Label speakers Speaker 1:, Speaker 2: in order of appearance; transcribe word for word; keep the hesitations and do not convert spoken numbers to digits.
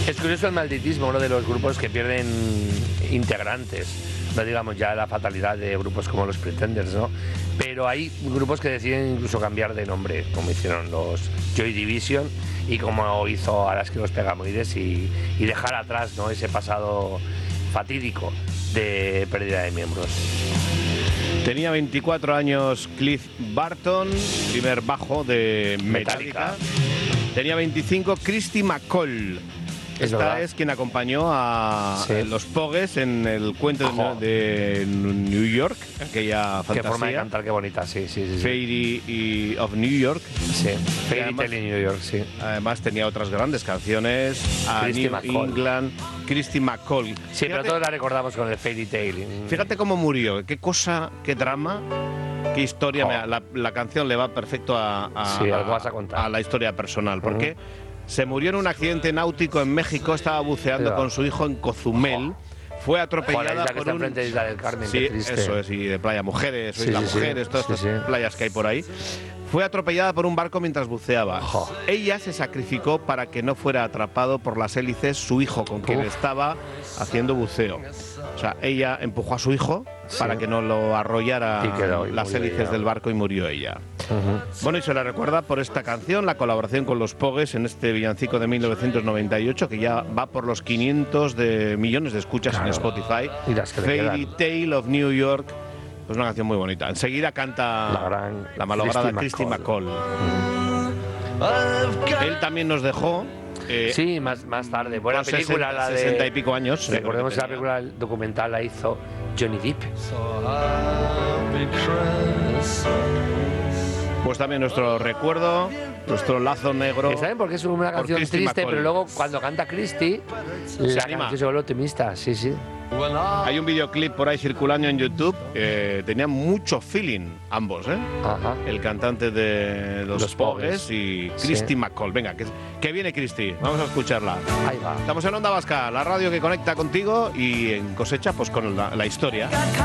Speaker 1: Es curioso el malditismo, uno de los grupos que pierden integrantes, no digamos ya la fatalidad de grupos como los Pretenders, ¿no? Pero hay grupos que deciden incluso cambiar de nombre, como hicieron los Joy Division y como hizo Alaska y los Pegamoides, y, y dejar atrás, ¿no?, ese pasado fatídico de pérdida de miembros.
Speaker 2: Tenía veinticuatro años Cliff Barton, primer bajo de Metallica. Metallica. Tenía veinticinco Christy McCall.
Speaker 1: Es
Speaker 2: Esta
Speaker 1: verdad.
Speaker 2: es quien acompañó a
Speaker 1: Sí.
Speaker 2: los Pogues en el cuento de, de New York, aquella fantasía.
Speaker 1: Qué forma de cantar, qué bonita, sí, sí, sí. sí.
Speaker 2: Fairy y of New York.
Speaker 1: Sí, Fairy
Speaker 2: además,
Speaker 1: Tale in New York, sí.
Speaker 2: Además tenía otras grandes canciones, a
Speaker 1: Christy
Speaker 2: New
Speaker 1: McCall.
Speaker 2: England, Christy McCall.
Speaker 1: Sí,
Speaker 2: Fíjate,
Speaker 1: pero todos la recordamos con el Fairy Tale.
Speaker 2: fíjate cómo murió, qué cosa, qué drama, qué historia.
Speaker 1: Oh.
Speaker 2: me- la, la canción le va perfecto a, a,
Speaker 1: Sí, algo vas a contar.
Speaker 2: a la historia personal, porque
Speaker 1: Uh-huh.
Speaker 2: se murió en un accidente náutico en México, estaba buceando
Speaker 1: Mira.
Speaker 2: con su hijo en Cozumel. Fue
Speaker 1: Joder,
Speaker 2: atropellada
Speaker 1: la isla que
Speaker 2: por
Speaker 1: está
Speaker 2: un...
Speaker 1: enfrente de Isla del Carmen,
Speaker 2: Sí,
Speaker 1: qué triste.
Speaker 2: eso es, y de Playa Mujeres, o
Speaker 1: Sí,
Speaker 2: Isla
Speaker 1: sí, sí.
Speaker 2: Mujeres, todas
Speaker 1: Sí,
Speaker 2: estas
Speaker 1: sí.
Speaker 2: playas que hay por ahí. Fue atropellada por un barco mientras buceaba.
Speaker 1: Jo.
Speaker 2: Ella se sacrificó para que no fuera atrapado por las hélices su hijo, con quien
Speaker 1: Uf.
Speaker 2: estaba haciendo buceo. O sea, ella empujó a su hijo
Speaker 1: Sí.
Speaker 2: para que no lo arrollara
Speaker 1: Y quedó, y
Speaker 2: las
Speaker 1: murió
Speaker 2: hélices
Speaker 1: ella.
Speaker 2: del barco, y murió ella.
Speaker 1: Uh-huh.
Speaker 2: Bueno, y se la recuerda por esta canción, la colaboración con los Pogues en este villancico de mil novecientos noventa y ocho, que ya va por los quinientos de millones de escuchas
Speaker 1: Claro.
Speaker 2: en Spotify.
Speaker 1: Y las que le
Speaker 2: Fairy
Speaker 1: quedan.
Speaker 2: Tale of New York, pues una canción muy bonita. Enseguida canta
Speaker 1: La gran
Speaker 2: la malograda
Speaker 1: Christy
Speaker 2: Christy McCall. Él también nos dejó. eh,
Speaker 1: Sí, más, más tarde. Buena
Speaker 2: con
Speaker 1: película,
Speaker 2: sesenta,
Speaker 1: la de...
Speaker 2: sesenta y pico años.
Speaker 1: Recordemos que
Speaker 2: que
Speaker 1: la película documental la hizo Johnny Depp.
Speaker 2: Pues también nuestro recuerdo, nuestro lazo negro.
Speaker 1: ¿Y ¿Saben por qué es una
Speaker 2: por
Speaker 1: canción
Speaker 2: Christy
Speaker 1: triste?
Speaker 2: McCall.
Speaker 1: Pero luego cuando canta Christy, la
Speaker 2: anima.
Speaker 1: canción se vuelve optimista. Sí, sí.
Speaker 2: Hay un videoclip por ahí circulando en YouTube. eh, tenían mucho feeling ambos, ¿eh?
Speaker 1: Ajá.
Speaker 2: El cantante de los,
Speaker 1: Los
Speaker 2: Pogues
Speaker 1: Pogues.
Speaker 2: y
Speaker 1: Sí.
Speaker 2: Christy McCall. Venga, que, que viene Christy. Vamos a escucharla.
Speaker 1: Ahí va.
Speaker 2: Estamos en Onda Vasca, la radio que conecta contigo, y en Cosecha, pues con la, la historia.